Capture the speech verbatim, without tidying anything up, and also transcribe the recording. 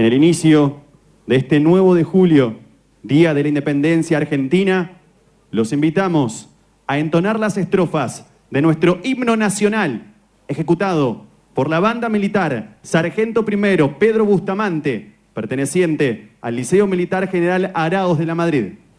En el inicio de este nueve de julio, Día de la Independencia Argentina, los invitamos a entonar las estrofas de nuestro himno nacional, ejecutado por la banda militar Sargento Primero Pedro Bustamante, perteneciente al Liceo Militar General Araos de la Madrid.